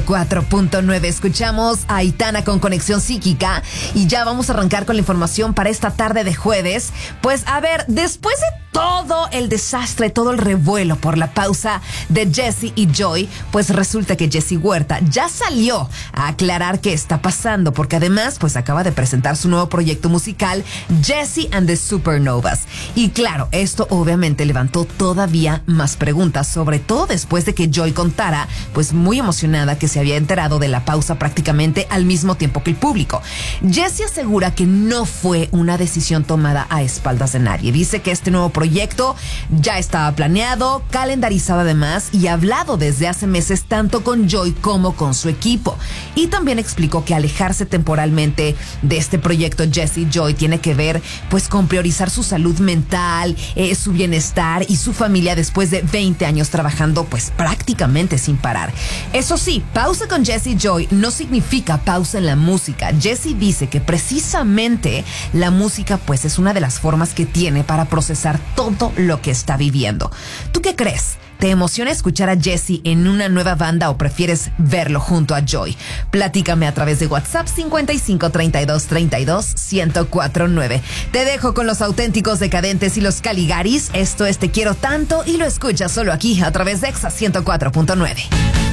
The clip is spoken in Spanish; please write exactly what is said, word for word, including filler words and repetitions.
cuatro punto nueve. Escuchamos a Aitana con Conexión Psíquica y ya vamos a arrancar con la información para esta tarde de jueves. Pues a ver, después de todo el desastre, todo el revuelo por la pausa de Jessie y Joy, pues resulta que Jessie Huerta ya salió a aclarar qué está pasando, porque además pues acaba de presentar su nuevo proyecto musical, Jessie and the Supernovas. Y claro, esto obviamente levantó todavía más preguntas, sobre todo después de que Joy contara, pues muy emocionada, que se había enterado de la pausa prácticamente al mismo tiempo que el público. Jessie asegura que no fue una decisión tomada a espaldas de nadie. Dice que este nuevo proyecto ya estaba planeado, calendarizado además y hablado desde hace meses tanto con Joy como con su equipo. Y también explicó que alejarse temporalmente de este proyecto Jessie Joy tiene que ver pues con priorizar su salud mental, eh, su bienestar y su familia después de veinte años trabajando pues prácticamente sin parar. Eso sí, pausa con Jessie Joy no significa pausa en la música. Jessie dice que precisamente la música pues es una de las formas que tiene para procesar todo lo que está viviendo. ¿Tú qué crees? ¿Te emociona escuchar a Jessie en una nueva banda o prefieres verlo junto a Joy? Platícame a través de WhatsApp cincuenta y cinco, treinta y dos, treinta y dos, ciento cuatro nueve. Te dejo con los auténticos decadentes y los Caligaris. Esto es Te Quiero Tanto y lo escuchas solo aquí a través de Exa ciento cuatro punto nueve.